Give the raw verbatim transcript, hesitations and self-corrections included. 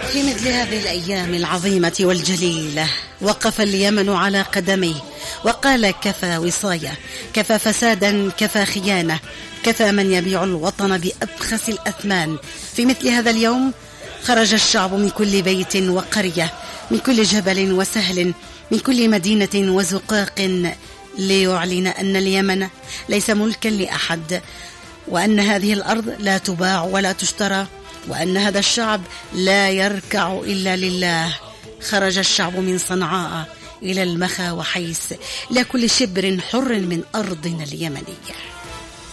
في مثل هذه الأيام العظيمة والجليلة وقف اليمن على قدميه وقال: كفى وصاية، كفى فسادا، كفى خيانة، كفى من يبيع الوطن بأبخس الأثمان. في مثل هذا اليوم خرج الشعب من كل بيت وقرية، من كل جبل وسهل، من كل مدينة وزقاق، ليعلن أن اليمن ليس ملكا لأحد، وأن هذه الأرض لا تباع ولا تشترى، وأن هذا الشعب لا يركع إلا لله. خرج الشعب من صنعاء إلى المخا وحيس، إلى كل شبر حر من أرضنا اليمنية.